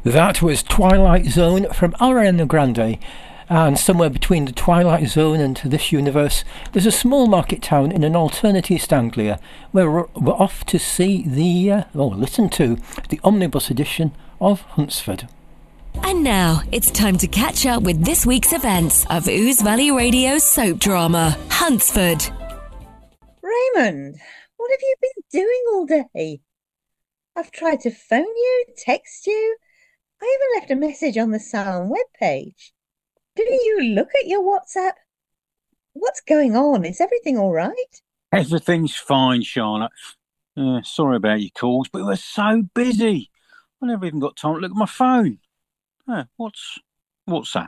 That was Twilight Zone from Ariana Grande. And somewhere between the Twilight Zone and this universe, there's a small market town in an alternative East Anglia where we're off to see listen to the omnibus edition of Huntsford. And now it's time to catch up with this week's events of Ouse Valley Radio's soap drama, Huntsford. Raymond, what have you been doing all day? I've tried to phone you, text you. I even left a message on the Salon webpage. Do you look at your WhatsApp? What's going on? Is everything all right? Everything's fine, Charlotte. Sorry about your calls, but we're so busy. I never even got time to look at my phone. What's WhatsApp?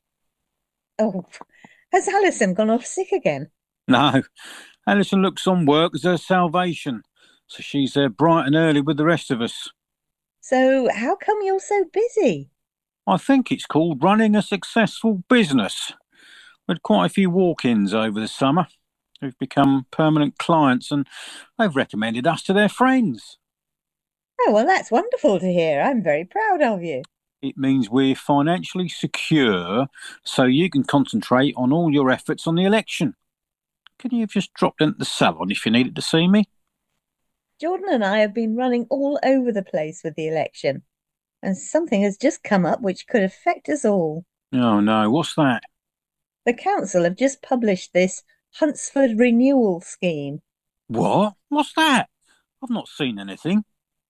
Oh, has Alison gone off sick again? No, Alison looks on work as her salvation, so she's there bright and early with the rest of us. So how come you're so busy? I think it's called running a successful business. We had quite a few walk-ins over the summer who've become permanent clients, and they've recommended us to their friends. Oh, well, that's wonderful to hear. I'm very proud of you. It means we're financially secure, so you can concentrate on all your efforts on the election. Could you have just dropped into the salon if you needed to see me? Jordan and I have been running all over the place with the election, and something has just come up which could affect us all. Oh, no. What's that? The council have just published this Huntsford renewal scheme. What? What's that? I've not seen anything.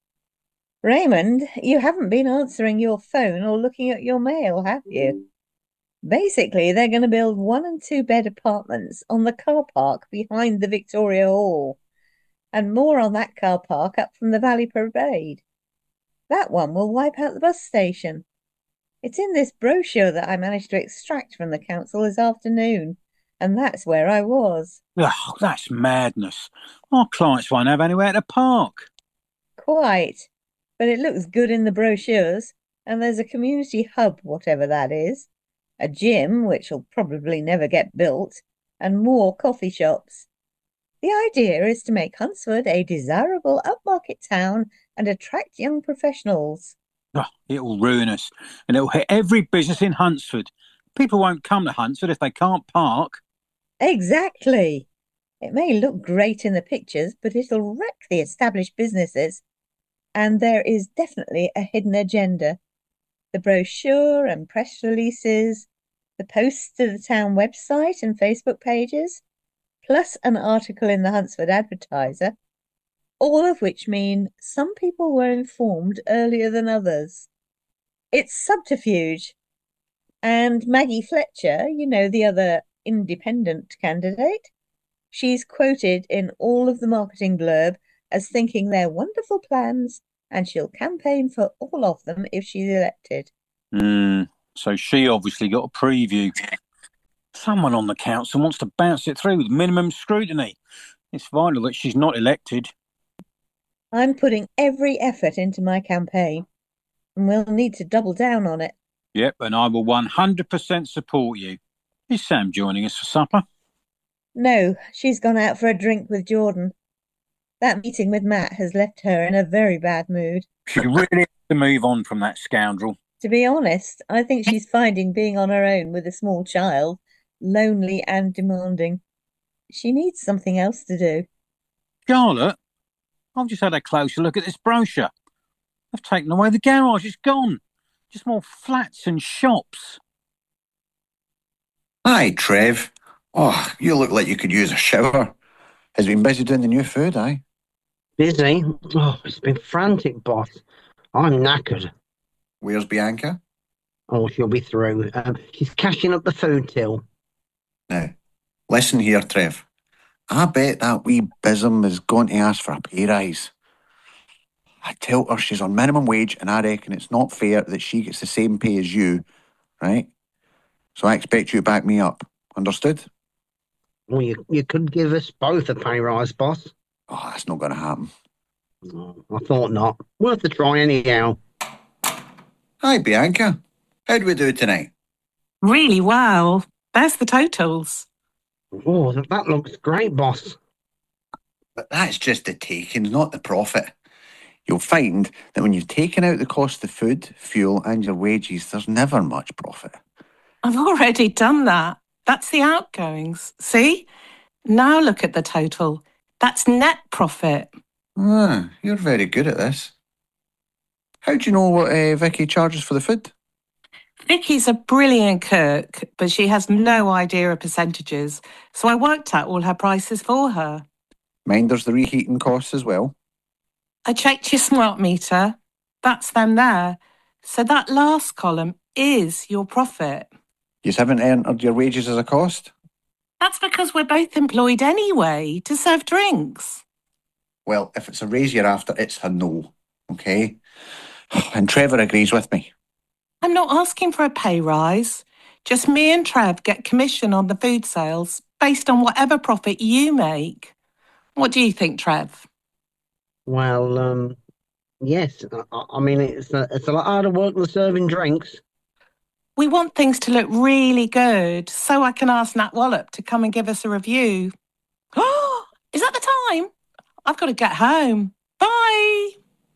Raymond, you haven't been answering your phone or looking at your mail, have you? Basically, they're going to build 1 and 2 bed apartments on the car park behind the Victoria Hall, and more on that car park up from the Valley Parade. That one will wipe out the bus station. It's in this brochure that I managed to extract from the council this afternoon, and that's where I was. Oh, that's madness. Our clients won't have anywhere to park. Quite. But it looks good in the brochures, and there's a community hub, whatever that is, a gym, which will probably never get built, and more coffee shops. The idea is to make Huntsford a desirable upmarket town and attract young professionals. Oh, it'll ruin us, and it'll hit every business in Huntsford. People won't come to Huntsford if they can't park. Exactly. It may look great in the pictures, but it'll wreck the established businesses. And there is definitely a hidden agenda. The brochure and press releases, the posts to the town website and Facebook pages, plus an article in the Huntsford Advertiser, all of which mean some people were informed earlier than others. It's subterfuge. And Maggie Fletcher, the other independent candidate, she's quoted in all of the marketing blurb as thinking they're wonderful plans, and she'll campaign for all of them if she's elected. So she obviously got a preview. Someone on the council wants to bounce it through with minimum scrutiny. It's vital that she's not elected. I'm putting every effort into my campaign, and we'll need to double down on it. Yep, and I will 100% support you. Is Sam joining us for supper? No, she's gone out for a drink with Jordan. That meeting with Matt has left her in a very bad mood. She really has to move on from that scoundrel. To be honest, I think she's finding being on her own with a small child lonely and demanding. She needs something else to do. Charlotte, I've just had a closer look at this brochure. They've taken away the garage. It's gone. Just more flats and shops. Hi, Trev. Oh, you look like you could use a shower. Has been busy doing the new food, aye? Busy? Oh, it's been frantic, boss. I'm knackered. Where's Bianca? Oh, she'll be through. She's cashing up the food till. Now, listen here, Trev. I bet that wee bism is going to ask for a pay rise. I tell her she's on minimum wage, and I reckon it's not fair that she gets the same pay as you, right? So I expect you to back me up. Understood? Well, you could give us both a pay rise, boss. Oh, that's not going to happen. Oh, I thought not. Worth a try anyhow. Hi, Bianca. How'd we do tonight? Really well. There's the totals. Oh, that looks great, boss. But that's just the takings, not the profit. You'll find that when you've taken out the cost of food, fuel and your wages, there's never much profit. I've already done that. That's the outgoings. See? Now look at the total. That's net profit. Ah, you're very good at this. How do you know what Vicky charges for the food? Vicky's a brilliant cook, but she has no idea of percentages, so I worked out all her prices for her. Mind there's the reheating costs as well. I checked your smart meter. That's them there. So that last column is your profit. You haven't entered your wages as a cost? That's because we're both employed anyway to serve drinks. Well, if it's a raise you're after, it's a no, okay? And Trevor agrees with me. I'm not asking for a pay rise. Just me and Trev get commission on the food sales based on whatever profit you make. What do you think, Trev? Well, yes. I mean, it's a lot harder work than serving drinks. We want things to look really good, so I can ask Nat Wallop to come and give us a review. Oh, is that the time? I've got to get home. Bye.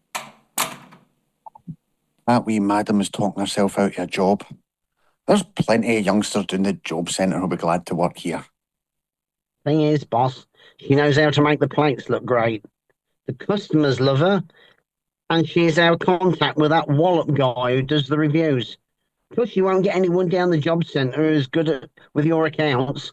That wee madam is talking herself out of a job. There's plenty of youngsters doing the job centre who'll be glad to work here. Thing is, boss, she knows how to make the plates look great. The customers love her, and she is our contact with that Wallop guy who does the reviews. Plus, you won't get anyone down the job centre who's good with your accounts.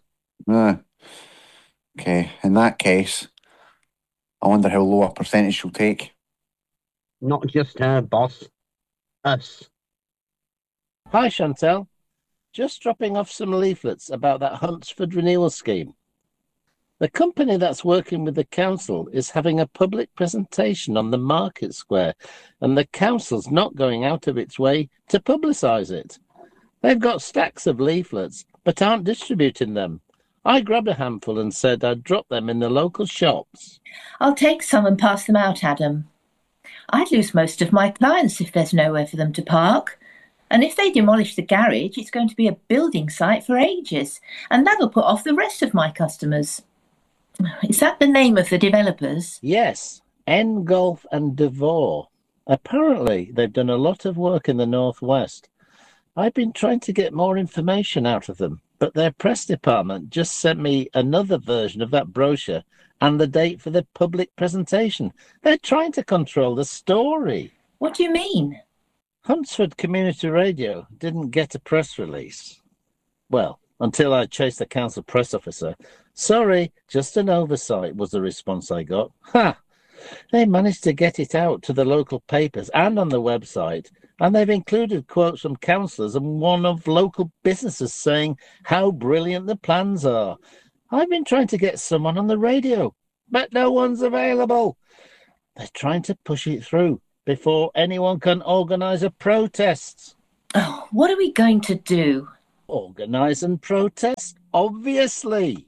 Okay, in that case, I wonder how low a percentage she'll take. Not just her, boss. Us. Hi, Chantel. Just dropping off some leaflets about that Huntsford renewal scheme. The company that's working with the council is having a public presentation on the market square, and the council's not going out of its way to publicise it. They've got stacks of leaflets, but aren't distributing them. I grabbed a handful and said I'd drop them in the local shops. I'll take some and pass them out, Adam. I'd lose most of my clients if there's nowhere for them to park. And if they demolish the garage, it's going to be a building site for ages, and that'll put off the rest of my customers. Is that the name of the developers? Yes, Engolf and Devore. Apparently, they've done a lot of work in the northwest. I've been trying to get more information out of them, but their press department just sent me another version of that brochure and the date for the public presentation. They're trying to control the story. What do you mean? Huntsford Community Radio didn't get a press release. Well, until I chased the council press officer. Sorry, just an oversight was the response I got. Ha! They managed to get it out to the local papers and on the website, and they've included quotes from councillors and one of local businesses saying how brilliant the plans are. I've been trying to get someone on the radio, but no one's available. They're trying to push it through before anyone can organise a protest. Oh, what are we going to do? Organise and protest, obviously.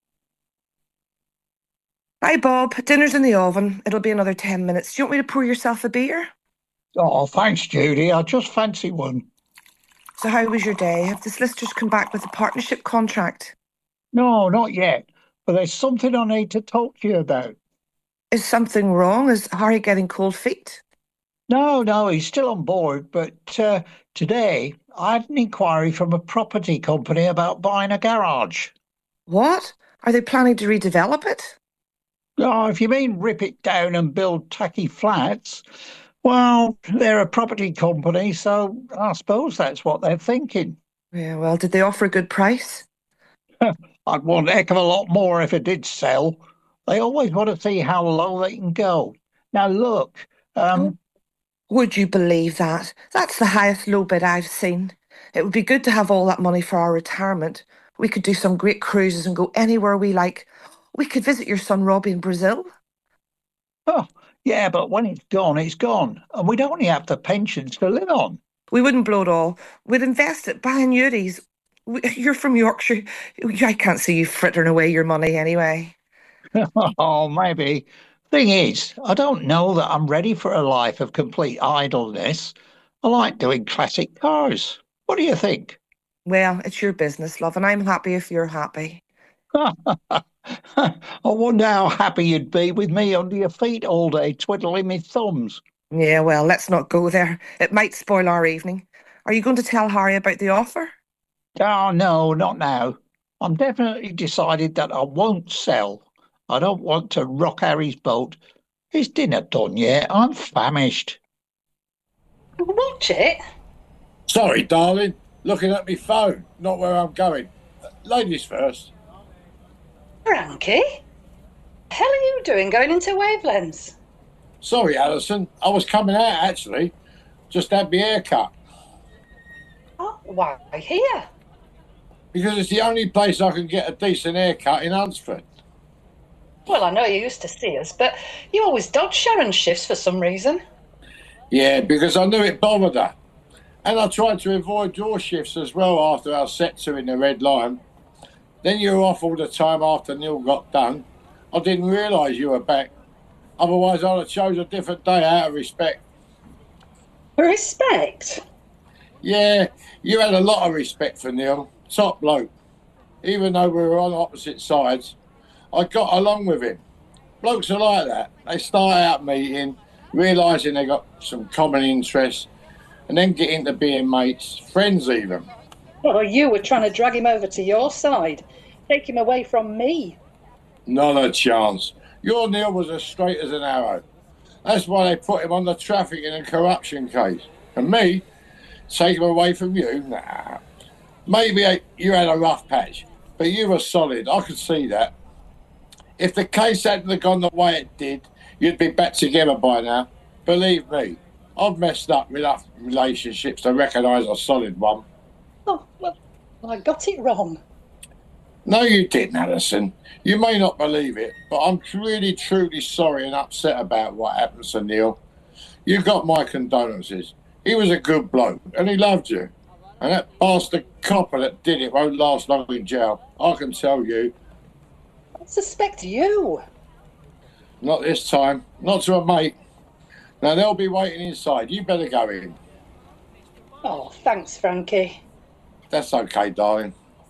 Hi, Bob. Dinner's in the oven. It'll be another 10 minutes. Do you want me to pour yourself a beer? Oh, thanks, Judy. I just fancy one. So how was your day? Have the solicitors come back with a partnership contract? No, not yet. But there's something I need to talk to you about. Is something wrong? Is Harry getting cold feet? No, he's still on board. But today, I had an inquiry from a property company about buying a garage. What? Are they planning to redevelop it? Oh, if you mean rip it down and build tacky flats, well, they're a property company, so I suppose that's what they're thinking. Yeah, well, did they offer a good price? I'd want a heck of a lot more if it did sell. They always want to see how low they can go. Now, look, Would you believe that? That's the highest low bid I've seen. It would be good to have all that money for our retirement. We could do some great cruises and go anywhere we like. We could visit your son Robbie in Brazil. Oh, yeah, but when it's gone, it's gone. And we'd only have the pensions to live on. We wouldn't blow it all. We'd invest it, buy annuities. You're from Yorkshire. I can't see you frittering away your money anyway. Oh, maybe. Thing is, I don't know that I'm ready for a life of complete idleness. I like doing classic cars. What do you think? Well, it's your business, love, and I'm happy if you're happy. I wonder how happy you'd be with me under your feet all day, twiddling my thumbs. Yeah, well, let's not go there. It might spoil our evening. Are you going to tell Harry about the offer? Oh, no, not now. I'm definitely decided that I won't sell. I don't want to rock Harry's boat. Is dinner done yet? I'm famished. Watch it. Sorry, darling. Looking at me phone, not where I'm going. Ladies first. Frankie? Hell are you doing going into Wavelengths? Sorry, Alison. I was coming out, actually. Just had my hair cut. Oh, why here? Because it's the only place I can get a decent haircut in Hunsford. Well, I know you used to see us, but you always dodge Sharon's shifts for some reason. Yeah, because I knew it bothered her. And I tried to avoid your shifts as well after our set 2 in the Red Lion. Then you were off all the time after Neil got done. I didn't realise you were back. Otherwise, I'd have chose a different day out of respect. Respect? Yeah, you had a lot of respect for Neil. Top bloke. Even though we were on opposite sides, I got along with him. Blokes are like that. They start out meeting, realising they got some common interests, and then get into being mates, friends even. Well, you were trying to drag him over to your side, take him away from me. Not a chance. Your Neil was as straight as an arrow. That's why they put him on the trafficking and corruption case. And me, take him away from you? Nah. Maybe you had a rough patch, but you were solid. I could see that. If the case hadn't gone the way it did, you'd be back together by now. Believe me, I've messed up enough relationships to recognise a solid one. Oh, well, I got it wrong. No, you didn't, Alison. You may not believe it, but I'm really, truly sorry and upset about what happened to Neil. You got my condolences. He was a good bloke, and he loved you. And that bastard copper that did it won't last long in jail, I can tell you. I suspect you. Not this time. Not to a mate. Now, they'll be waiting inside. You better go in. Oh, thanks, Frankie. That's okay, darling.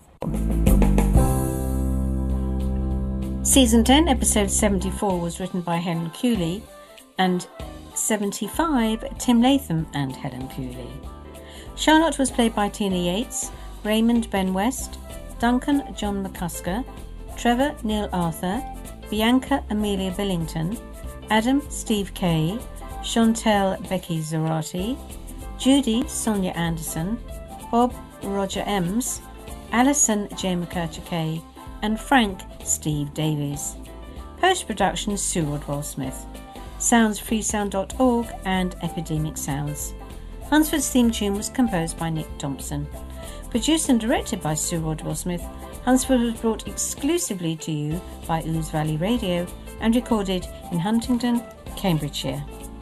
Season 10, episode 74 was written by Helen Cooley, and 75, Tim Latham and Helen Cooley. Charlotte was played by Tina Yates, Raymond Ben West, Duncan John McCusker, Trevor Neil Arthur, Bianca Amelia Billington, Adam Steve Kay, Chantel Becky Zarati, Judy Sonia Anderson, Bob Roger Ems, Alison J. McCurcher-Kay, and Frank Steve Davies. Post-production Sue Rodwell Smith. Sounds freesound.org and Epidemic Sounds. Hunsford's theme tune was composed by Nick Thompson. Produced and directed by Sue Rodwell Smith, Hunsford was brought exclusively to you by Ouse Valley Radio and recorded in Huntingdon, Cambridgeshire.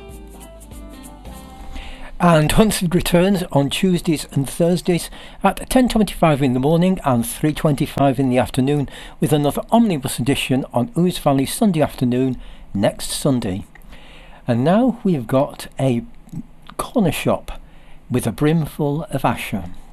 And Hunsford returns on Tuesdays and Thursdays at 10:25 in the morning and 3:25 in the afternoon, with another omnibus edition on Ouse Valley Sunday afternoon next Sunday. And now we've got a corner shop with a brimful of Asher.